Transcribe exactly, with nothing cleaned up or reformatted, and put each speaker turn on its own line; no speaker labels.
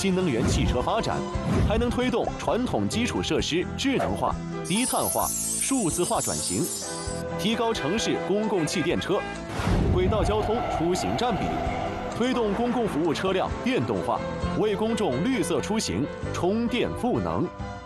新能源汽车发展，还能推动传统基础设施智能化、低碳化、数字化转型，提高城市公共汽电车、轨道交通出行占比，推动公共服务车辆电动化，为公众绿色出行充电赋能。